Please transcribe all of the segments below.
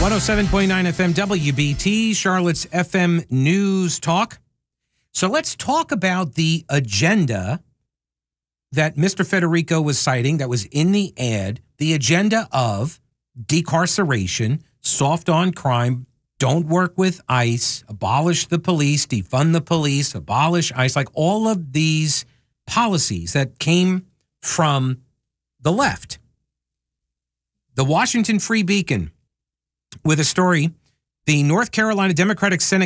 107.9 FM WBT, Charlotte's FM News Talk. So let's talk about the agenda that Mr. Federico was citing that was in the ad, the agenda of decarceration, soft on crime, don't work with ICE, abolish the police, defund the police, abolish ICE, like all of these policies that came from the left. The Washington Free Beacon, with a story, the North Carolina Democratic Senate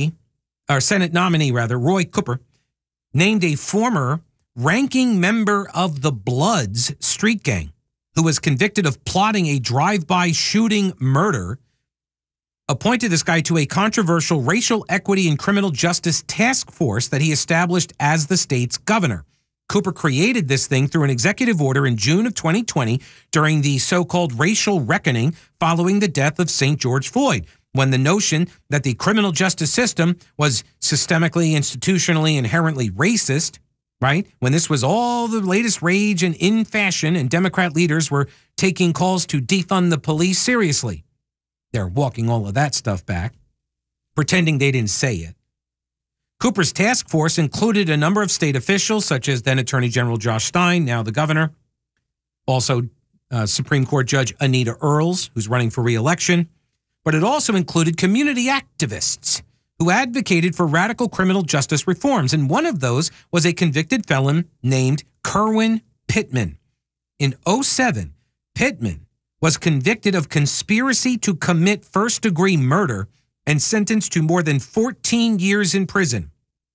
nominee, Roy Cooper, named a former ranking member of the Bloods street gang who was convicted of plotting a drive-by shooting murder, appointed this guy to a controversial racial equity and criminal justice task force that he established as the state's governor. Cooper created this thing through an executive order in June of 2020 during the so-called racial reckoning following the death of St. George Floyd, when the notion that the criminal justice system was systemically, institutionally, inherently racist, right? When this was all the latest rage and in fashion, and Democrat leaders were taking calls to defund the police seriously. They're walking all of that stuff back, pretending they didn't say it. Cooper's task force included a number of state officials, such as then Attorney General Josh Stein, now the governor, also Supreme Court Judge Anita Earls, who's running for re-election, but it also included community activists who advocated for radical criminal justice reforms, and one of those was a convicted felon named Kerwin Pittman. In 2007, Pittman was convicted of conspiracy to commit first-degree murder and sentenced to more than 14 years in prison.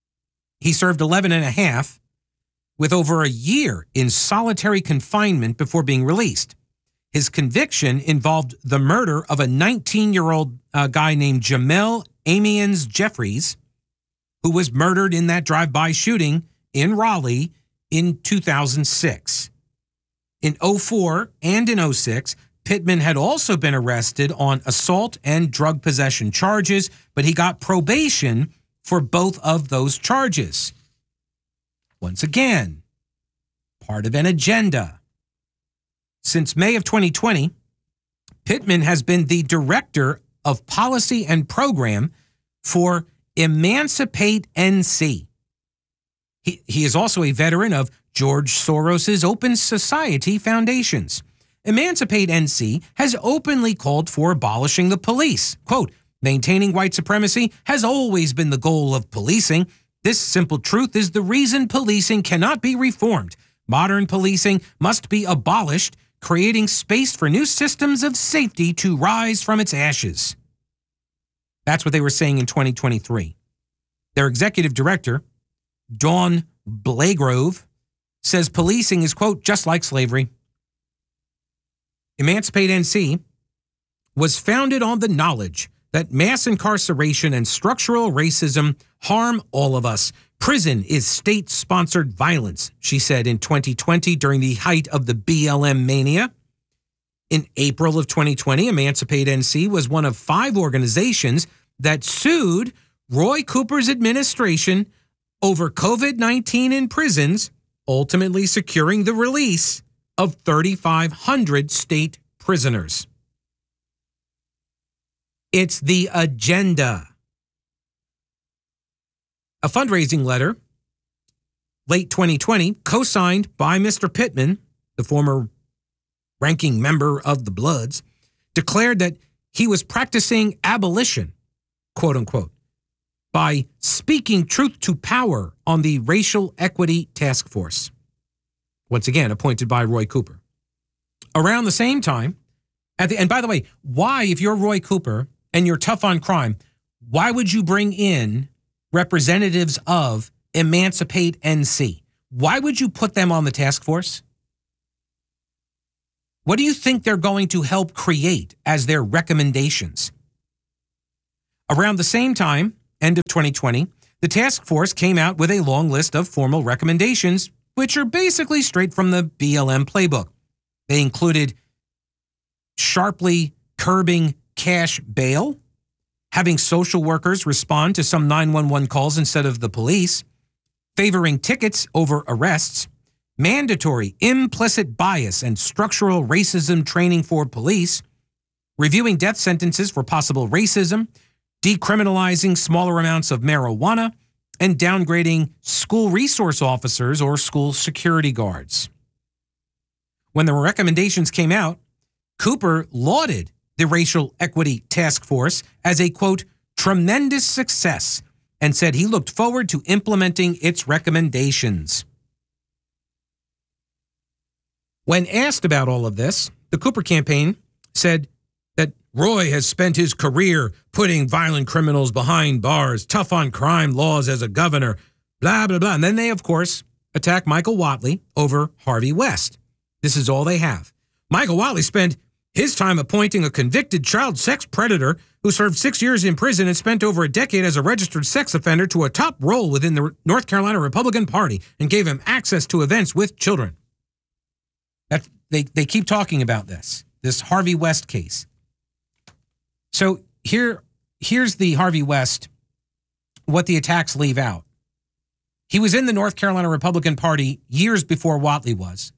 He served 11 and a half, with over a year in solitary confinement before being released. His conviction involved the murder of a 19-year-old guy named Jamel Amiens Jeffries, who was murdered in that drive-by shooting in Raleigh in 2006. In 2004 and in 2006, Pittman had also been arrested on assault and drug possession charges, but he got probation for both of those charges. Once again, part of an agenda. Since May of 2020, Pittman has been the director of policy and program for Emancipate NC. He is also a veteran of George Soros's Open Society Foundations. Emancipate NC has openly called for abolishing the police. Quote, maintaining white supremacy has always been the goal of policing. This simple truth is the reason policing cannot be reformed. Modern policing must be abolished, creating space for new systems of safety to rise from its ashes. That's what they were saying in 2023. Their executive director, Dawn Blagrove, says policing is, quote, just like slavery. Emancipate NC was founded on the knowledge that mass incarceration and structural racism harm all of us. Prison is state-sponsored violence, she said in 2020 during the height of the BLM mania. In April of 2020, Emancipate NC was one of 5 organizations that sued Roy Cooper's administration over COVID-19 in prisons, ultimately securing the release of 3,500 state prisoners. It's the agenda. A fundraising letter, late 2020, co-signed by Mr. Pittman, the former ranking member of the Bloods, declared that he was practicing abolition, quote unquote, by speaking truth to power on the Racial Equity Task Force. Once again, appointed by Roy Cooper. Around the same time, and by the way, why, if you're Roy Cooper and you're tough on crime, why would you bring in representatives of Emancipate NC? Why would you put them on the task force? What do you think they're going to help create as their recommendations? Around the same time, end of 2020, the task force came out with a long list of formal recommendations, which are basically straight from the BLM playbook. They included sharply curbing cash bail, having social workers respond to some 911 calls instead of the police, favoring tickets over arrests, mandatory implicit bias and structural racism training for police, reviewing death sentences for possible racism, decriminalizing smaller amounts of marijuana, and downgrading school resource officers or school security guards. When the recommendations came out, Cooper lauded the Racial Equity Task Force as a, quote, tremendous success, and said he looked forward to implementing its recommendations. When asked about all of this, the Cooper campaign said that Roy has spent his career putting violent criminals behind bars, tough on crime laws as a governor, blah, blah, blah. And then they, of course, attack Michael Whatley over Harvey West. This is all they have. Michael Whatley spent his time appointing a convicted child sex predator who served 6 years in prison and spent over a decade as a registered sex offender to a top role within the North Carolina Republican Party and gave him access to events with children. They keep talking about this Harvey West case. So here's the Harvey West, what the attacks leave out. He was in the North Carolina Republican Party years before Whatley was.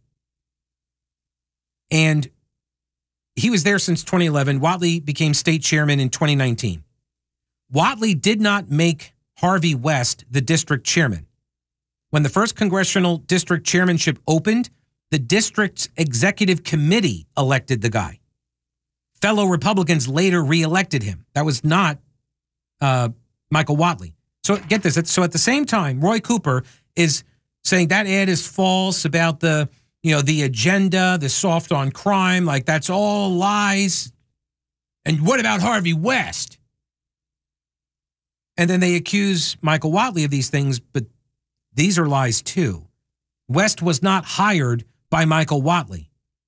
And he was there since 2011. Whatley became state chairman in 2019. Whatley did not make Harvey West the district chairman. When the first congressional district chairmanship opened, the district's executive committee elected the guy. Fellow Republicans later reelected him. That was not Michael Whatley. So get this. So at the same time, Roy Cooper is saying that ad is false about the agenda, the soft on crime, like that's all lies. And what about Harvey West? And then they accuse Michael Whatley of these things, but these are lies too. West was not hired by Michael Whatley.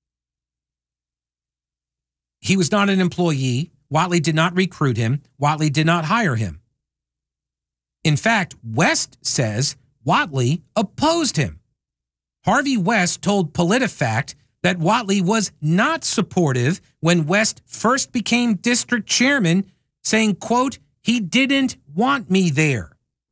He was not an employee. Whatley did not recruit him. Whatley did not hire him. In fact, West says Whatley opposed him. Harvey West told PolitiFact that Whatley was not supportive when West first became district chairman, saying, quote, he didn't want me there.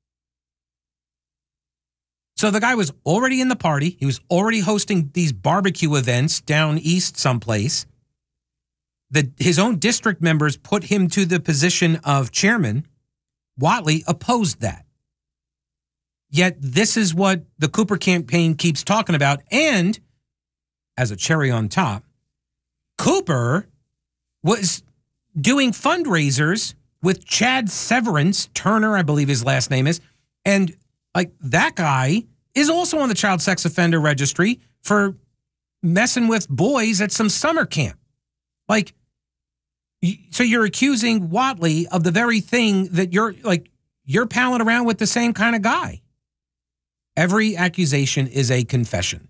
So the guy was already in the party. He was already hosting these barbecue events down east someplace. His own district members put him to the position of chairman. Whatley opposed that. Yet this is what the Cooper campaign keeps talking about. And as a cherry on top, Cooper was doing fundraisers with Chad Severance, Turner, I believe his last name is. And like that guy is also on the child sex offender registry for messing with boys at some summer camp. Like, so you're accusing Whatley of the very thing that you're palling around with the same kind of guy. Every accusation is a confession.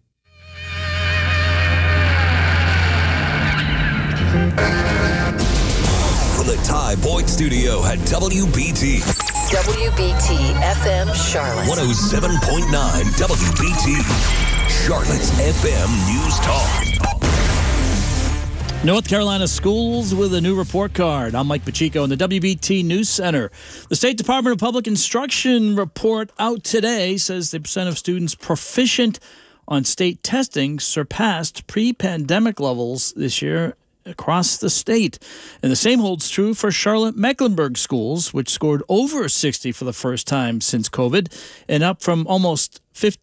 From the Ty Boyd Studio at WBT. WBT FM Charlotte. 107.9 WBT. Charlotte's FM News Talk. North Carolina schools with a new report card. I'm Mike Pacheco in the WBT News Center. The State Department of Public Instruction report out today says the percent of students proficient on state testing surpassed pre-pandemic levels this year across the state. And the same holds true for Charlotte-Mecklenburg schools, which scored over 60 for the first time since COVID and up from almost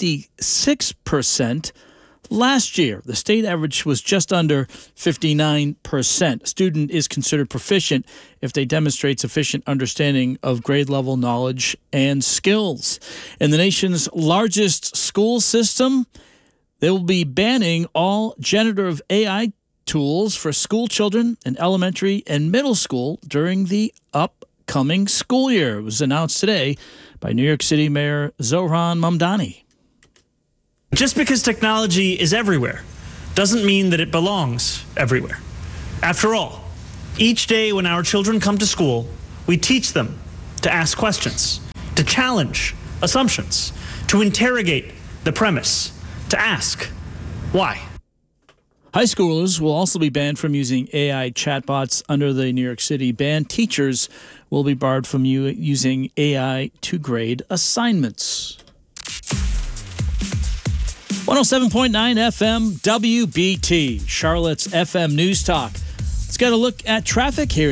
56% last year. The state average was just under 59%. A student is considered proficient if they demonstrate sufficient understanding of grade level knowledge and skills. In the nation's largest school system, they will be banning all generative AI tools for school children in elementary and middle school during the upcoming school year. It was announced today by New York City Mayor Zohran Mamdani. Just because technology is everywhere doesn't mean that it belongs everywhere. After all, each day when our children come to school, we teach them to ask questions, to challenge assumptions, to interrogate the premise, to ask why. High schoolers will also be banned from using AI chatbots under the New York City ban. Teachers will be barred from using AI to grade assignments. 107.9 FM WBT, Charlotte's FM News Talk. Let's get a look at traffic here.